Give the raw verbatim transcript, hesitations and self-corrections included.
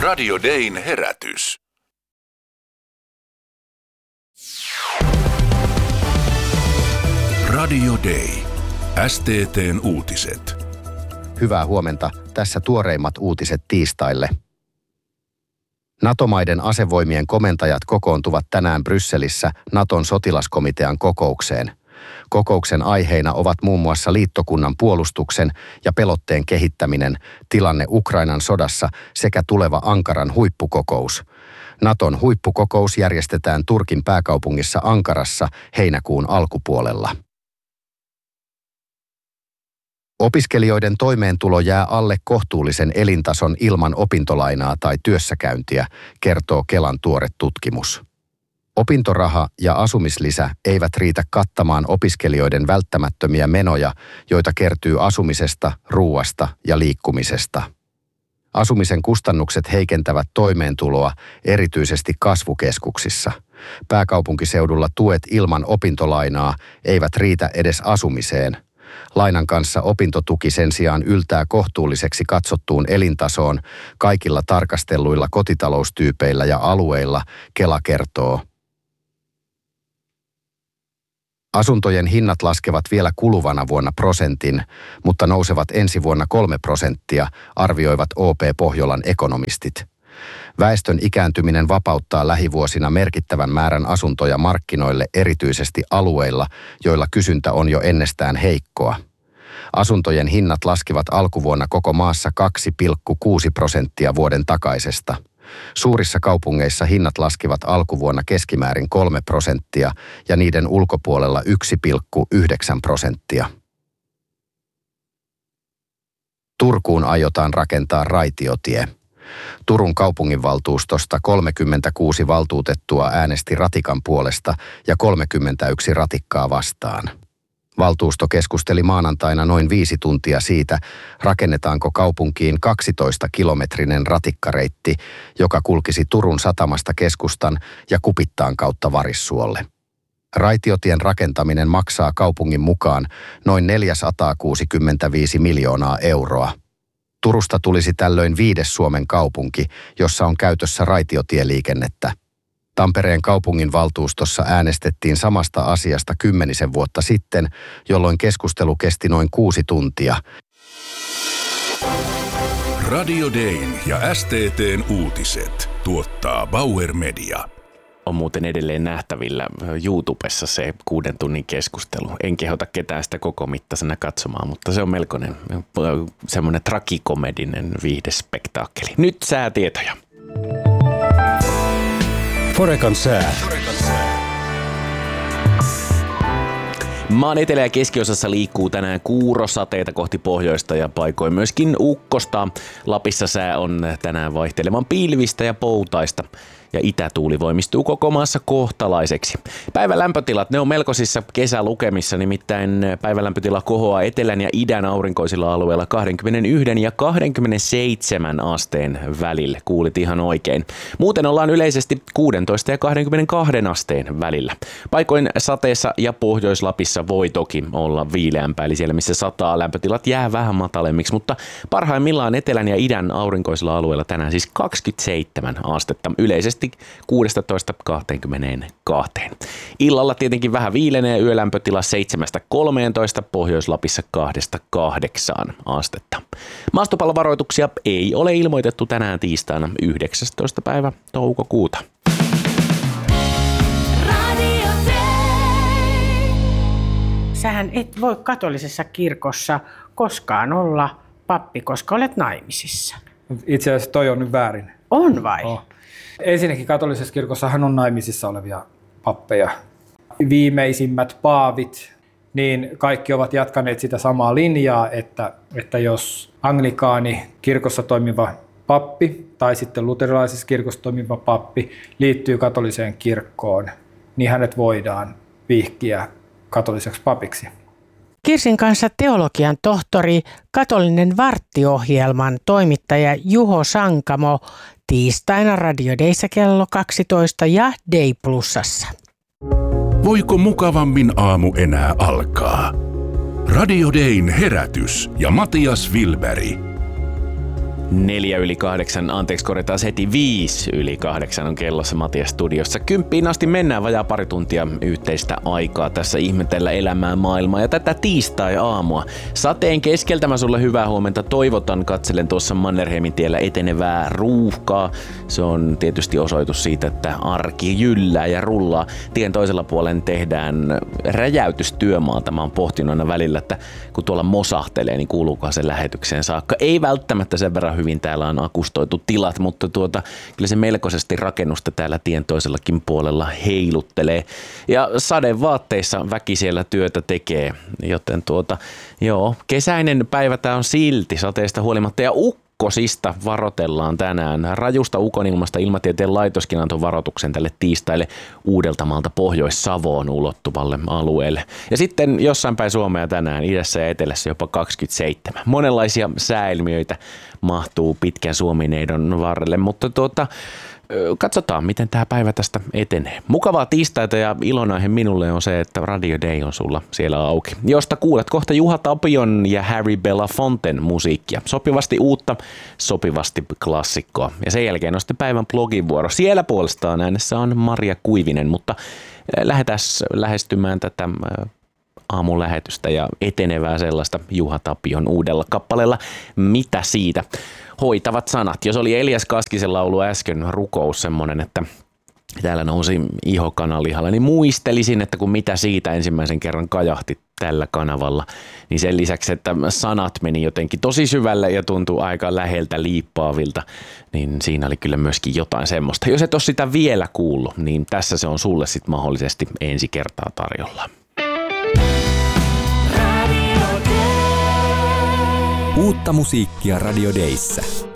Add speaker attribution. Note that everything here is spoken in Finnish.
Speaker 1: Radio Dayn herätys. Radio Day. S T T:n uutiset.
Speaker 2: Hyvää huomenta. Tässä tuoreimmat uutiset tiistaille. NATO-maiden asevoimien komentajat kokoontuvat tänään Brysselissä Naton sotilaskomitean kokoukseen. Kokouksen aiheina ovat muun muassa liittokunnan puolustuksen ja pelotteen kehittäminen, tilanne Ukrainan sodassa sekä tuleva Ankaran huippukokous. Naton huippukokous järjestetään Turkin pääkaupungissa Ankarassa heinäkuun alkupuolella. Opiskelijoiden toimeentulo jää alle kohtuullisen elintason ilman opintolainaa tai työssäkäyntiä, kertoo Kelan tuore tutkimus. Opintoraha ja asumislisä eivät riitä kattamaan opiskelijoiden välttämättömiä menoja, joita kertyy asumisesta, ruuasta ja liikkumisesta. Asumisen kustannukset heikentävät toimeentuloa erityisesti kasvukeskuksissa. Pääkaupunkiseudulla tuet ilman opintolainaa eivät riitä edes asumiseen. Lainan kanssa opintotuki sen sijaan yltää kohtuulliseksi katsottuun elintasoon kaikilla tarkastelluilla kotitaloustyypeillä ja alueilla, Kela kertoo. Asuntojen hinnat laskevat vielä kuluvana vuonna prosentin, mutta nousevat ensi vuonna kolme prosenttia, arvioivat O P Pohjolan ekonomistit. Väestön ikääntyminen vapauttaa lähivuosina merkittävän määrän asuntoja markkinoille erityisesti alueilla, joilla kysyntä on jo ennestään heikkoa. Asuntojen hinnat laskivat alkuvuonna koko maassa kaksi pilkku kuusi prosenttia vuoden takaisesta. Suurissa kaupungeissa hinnat laskivat alkuvuonna keskimäärin kolme prosenttia ja niiden ulkopuolella yksi pilkku yhdeksän prosenttia. Turkuun aiotaan rakentaa raitiotie. Turun kaupunginvaltuustosta kolmekymmentäkuusi valtuutettua äänesti ratikan puolesta ja kolmekymmentäyksi ratikkaa vastaan. Valtuusto keskusteli maanantaina noin viisi tuntia siitä, rakennetaanko kaupunkiin kaksitoista-kilometrinen ratikkareitti, joka kulkisi Turun satamasta keskustan ja Kupittaan kautta Varissuolle. Raitiotien rakentaminen maksaa kaupungin mukaan noin neljäsataakuusikymmentäviisi miljoonaa euroa. Turusta tulisi tällöin viides Suomen kaupunki, jossa on käytössä raitiotieliikennettä. Tampereen kaupunginvaltuustossa äänestettiin samasta asiasta kymmenisen vuotta sitten, jolloin keskustelu kesti noin kuusi tuntia.
Speaker 1: Radio Dayn ja S T T:n uutiset tuottaa Bauer Media.
Speaker 3: On muuten edelleen nähtävillä YouTubessa se kuuden tunnin keskustelu. En kehota ketään sitä koko mittaisena katsomaan, mutta se on melkoinen semmoinen tragikomedinen viihdespektaakkeli. Nyt säätietoja.
Speaker 4: Forekan sää.
Speaker 3: Maan etelä- ja keskiosassa liikkuu tänään kuurosateita kohti pohjoista ja paikoin myöskin ukkosta. Lapissa sää on tänään vaihtelevan pilvistä ja poutaista. Ja itätuuli voimistuu koko maassa kohtalaiseksi. Päivän lämpötilat, ne on melkoisissa kesälukemissa, nimittäin päivän lämpötila kohoaa etelän ja idän aurinkoisilla alueilla kaksikymmentäyksi ja kaksikymmentäseitsemän asteen välillä. Kuulit ihan oikein. Muuten ollaan yleisesti kuusitoista ja kaksikymmentäkaksi asteen välillä. Paikoin sateessa ja Pohjois-Lapissa voi toki olla viileämpää, eli siellä missä sataa lämpötilat jää vähän matalemmiksi, mutta parhaimmillaan etelän ja idän aurinkoisilla alueilla tänään siis kaksikymmentäseitsemän astetta yleisesti kuusitoista kaksikymmentäkaksi. Illalla tietenkin vähän viilenee, yölämpötila seitsemästä kolmeentoista, Pohjois-Lapissa kahdesta kahdeksaan astetta. Maastopallovaroituksia ei ole ilmoitettu tänään tiistaina yhdeksästoista päivä toukokuuta.
Speaker 5: Sähän et voi katolisessa kirkossa koskaan olla pappi, koska olet naimisissa.
Speaker 6: Itse asiassa toi on nyt väärin.
Speaker 5: On vai?
Speaker 6: Oh. Ensinnäkin katolisessa kirkossahan on naimisissa olevia pappeja. Viimeisimmät paavit, niin kaikki ovat jatkaneet sitä samaa linjaa, että, että jos anglikaani kirkossa toimiva pappi tai sitten luterilaisessa kirkossa toimiva pappi liittyy katoliseen kirkkoon, niin hänet voidaan vihkiä katoliseksi papiksi.
Speaker 5: Kirsin kanssa teologian tohtori, katolinen varttiohjelman toimittaja Juho Sankamo tiistaina Radio Dayssä kello kaksitoista ja Day Plusassa.
Speaker 1: Voiko mukavammin aamu enää alkaa? Radio Dayn herätys ja Matias Wilberg.
Speaker 3: Neljä yli kahdeksan, anteeksi korjataan heti viisi yli kahdeksan on kellossa Matias studiossa. Kymppiin asti mennään vajaa pari tuntia yhteistä aikaa tässä ihmetellä elämää maailmaa ja tätä tiistai-aamua. Sateen keskeltä mä sulle hyvää huomenta toivotan, katselen tuossa Mannerheimin tiellä etenevää ruuhkaa. Se on tietysti osoitus siitä, että arki jyllää ja rullaa. Tien toisella puolen tehdään räjäytystyömaata. Mä oon pohtinut aina välillä, että kun tuolla mosahtelee, niin kuuluukohan se lähetykseen saakka. Ei välttämättä sen verran hyvin täällä on akustoitu tilat, mutta tuota, kyllä se melkoisesti rakennusta täällä tien toisellakin puolella heiluttelee. Ja sadevaatteissa väki siellä työtä tekee, joten tuota, joo, kesäinen päivä tää on silti sateesta huolimatta ja ukkosista varoitellaan tänään. Rajusta ukonilmasta Ilmatieteen laitoskin antoi varoituksen tälle tiistaille Uudeltamaalta Pohjois-Savoon ulottuvalle alueelle. Ja sitten jossain päin Suomea tänään idässä ja etelässä jopa kaksikymmentäseitsemän. Monenlaisia sääilmiöitä mahtuu pitkän Suomineidon varrelle, mutta tuota, katsotaan, miten tämä päivä tästä etenee. Mukavaa tiistaita ja ilonaihe minulle on se, että Radio Day on sulla siellä auki, josta kuulet kohta Juha Tapion ja Harry Belafonten musiikkia. Sopivasti uutta, sopivasti klassikkoa. Ja sen jälkeen on sitten päivän blogivuoro. Siellä puolestaan äänessä on Maria Kuivinen, mutta lähdetään lähestymään tätä aamun lähetystä ja etenevää sellaista Juha Tapion uudella kappaleella Mitä siitä? Hoitavat sanat. Jos oli Elias Kaskisen laulu äsken rukous semmoinen, että täällä nousi iho kanalihalla, niin muistelisin, että kun Mitä siitä ensimmäisen kerran kajahti tällä kanavalla, niin sen lisäksi, että sanat meni jotenkin tosi syvälle ja tuntui aika läheltä liippaavilta, niin siinä oli kyllä myöskin jotain semmoista. Jos et ole sitä vielä kuullut, niin tässä se on sulle sitten mahdollisesti ensi kertaa tarjolla.
Speaker 4: Uutta musiikkia Radio Dayssä.